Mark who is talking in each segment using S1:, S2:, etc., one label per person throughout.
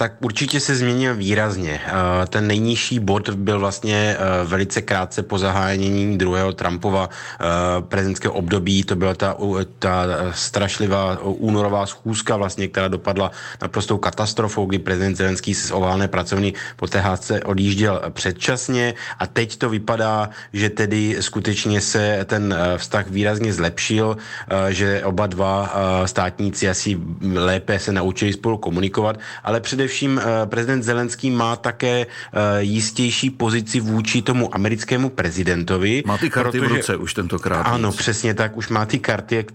S1: Tak určitě se změnil výrazně. Ten nejnižší bod byl vlastně velice krátce po zahájení druhého Trumpova prezidentského období. To byla ta strašlivá únorová schůzka vlastně, která dopadla naprostou katastrofou, kdy prezident Zelenský z oválné pracovny po té hádce odjížděl předčasně a teď to vypadá, že tedy skutečně se ten vztah výrazně zlepšil, že oba dva státníci asi lépe se naučili spolu komunikovat, ale především prezident Zelenský má také jistější pozici vůči tomu americkému prezidentovi.
S2: Má ty karty v ruce už tentokrát.
S1: Ano, přesně tak, už má ty karty,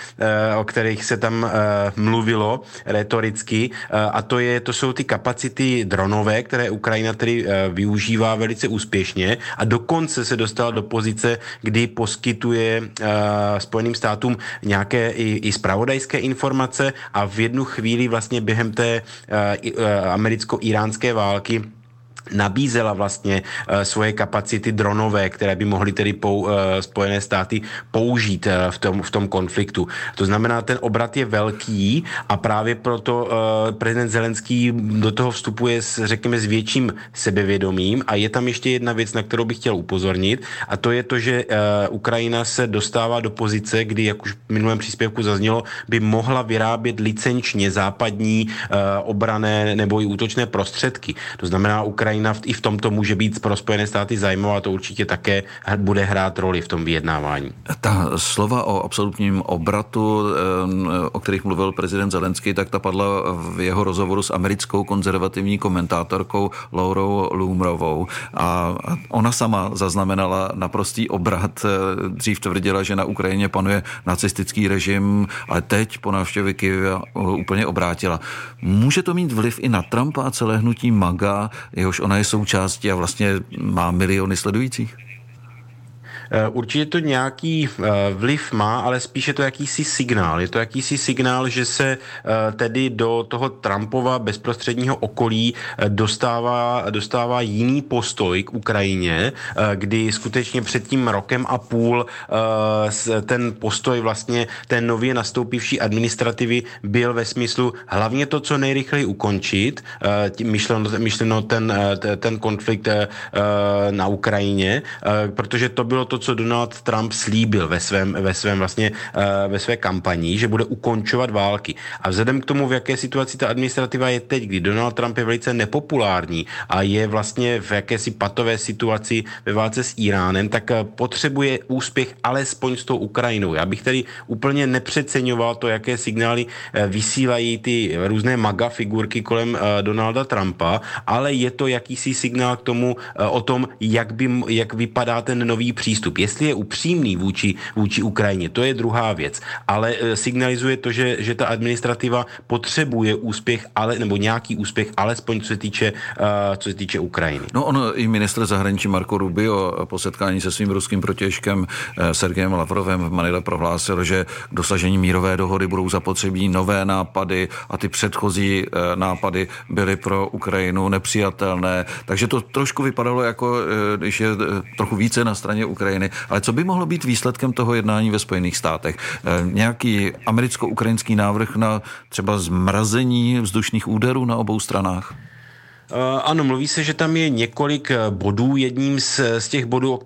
S1: o kterých se tam mluvilo retoricky a to jsou ty kapacity dronové, které Ukrajina tedy využívá velice úspěšně a dokonce se dostala do pozice, kdy poskytuje Spojeným státům nějaké i zpravodajské informace a v jednu chvíli vlastně během té americko-iránské války nabízela vlastně svoje kapacity dronové, které by mohly tedy Spojené státy použít v tom konfliktu. To znamená, ten obrat je velký a právě proto prezident Zelenský do toho vstupuje řekněme s větším sebevědomím a je tam ještě jedna věc, na kterou bych chtěl upozornit a to je to, že Ukrajina se dostává do pozice, kdy, jak už v minulém příspěvku zaznělo, by mohla vyrábět licenčně západní obranné nebo i útočné prostředky. To znamená, Ukrajina i v tomto může být pro Spojené státy zajímavá a to určitě také bude hrát roli v tom vyjednávání.
S2: Ta slova o absolutním obratu, o kterých mluvil prezident Zelenský, tak ta padla v jeho rozhovoru s americkou konzervativní komentátorkou Laurou Loomerovou a ona sama zaznamenala naprostý obrat. Dřív tvrdila, že na Ukrajině panuje nacistický režim, ale teď po návštěvě Kyjeva úplně obrátila. Může to mít vliv i na Trumpa a celé hnutí MAGA, jehož ona je součástí a vlastně má miliony sledujících?
S1: Určitě to nějaký vliv má, ale spíše to jakýsi signál. Je to jakýsi signál, že se tedy do toho Trumpova bezprostředního okolí dostává jiný postoj k Ukrajině, kdy skutečně před tím rokem a půl ten postoj vlastně té nově nastoupivší administrativy byl ve smyslu hlavně to, co nejrychleji ukončit, myšleno ten konflikt na Ukrajině, protože to bylo to, co Donald Trump slíbil ve své kampani, že bude ukončovat války. A vzhledem k tomu, v jaké situaci ta administrativa je teď, kdy Donald Trump je velice nepopulární a je vlastně v jakési patové situaci ve válce s Iránem, tak potřebuje úspěch alespoň s tou Ukrajinou. Já bych tedy úplně nepřeceňoval to, jaké signály vysílají ty různé MAGA figurky kolem Donalda Trumpa, ale je to jakýsi signál k tomu o tom, jak vypadá ten nový přístup. Jestli je upřímný vůči Ukrajině, to je druhá věc. Ale signalizuje to, že ta administrativa potřebuje úspěch, nebo nějaký úspěch, alespoň co se týče Ukrajiny.
S2: No on i ministr zahraničí Marco Rubio po setkání se svým ruským protějškem Sergejem Lavrovem v Manile prohlásil, že k dosažení mírové dohody budou zapotřebí nové nápady a ty předchozí nápady byly pro Ukrajinu nepřijatelné. Takže to trošku vypadalo jako, když je trochu více na straně Ukrajiny. Ale co by mohlo být výsledkem toho jednání ve Spojených státech? Nějaký americko-ukrajinský návrh na třeba zmrazení vzdušných úderů na obou stranách?
S1: Ano, mluví se, že tam je několik bodů. Jedním z těch bodů,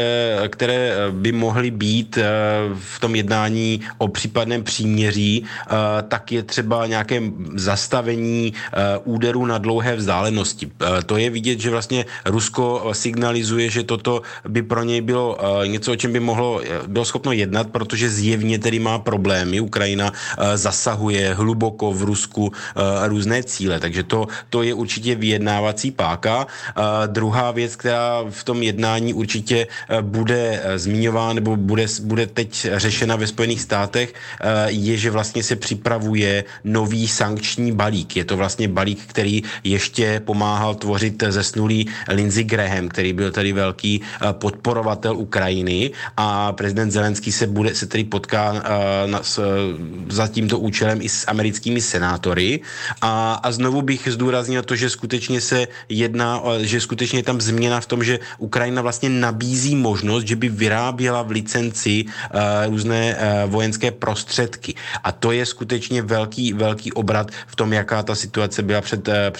S1: které by mohly být v tom jednání o případném příměří, tak je třeba nějaké zastavení úderů na dlouhé vzdálenosti. To je vidět, že vlastně Rusko signalizuje, že toto by pro něj bylo něco, o čem by bylo schopno jednat, protože zjevně tedy má problémy. Ukrajina zasahuje hluboko v Rusku různé cíle, takže to je určitě vyjednávací páka. Druhá věc, která v tom jednání určitě bude zmiňována nebo bude teď řešena ve Spojených státech, je, že vlastně se připravuje nový sankční balík. Je to vlastně balík, který ještě pomáhal tvořit zesnulý Lindsey Graham, který byl tady velký podporovatel Ukrajiny a prezident Zelenský se tedy potká za tímto účelem i s americkými senátory a znovu bych zdůraznil to, že skutečně se jedná, že skutečně je tam změna v tom, že Ukrajina vlastně nabízí možnost, že by vyráběla v licenci různé vojenské prostředky. A to je skutečně velký obrat v tom, jaká ta situace byla před